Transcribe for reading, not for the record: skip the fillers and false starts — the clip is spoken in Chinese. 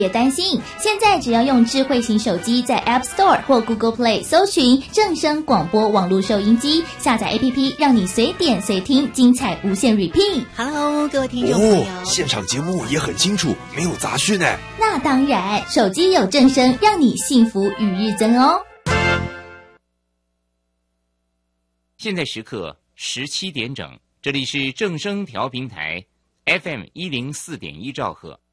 别担心，现在只要用智慧型手机在 App Store 或 Google Play 搜寻正声广播网络收音机，下载 APP， 让你随点随听，精彩无限 repeat。 Hello， 各位听众朋友， 现场节目也很清楚，没有杂讯哎。 那当然，手机有正声，让你幸福与日增哦。 现在时刻17点整，这里是正声调频台 FM104.1兆赫。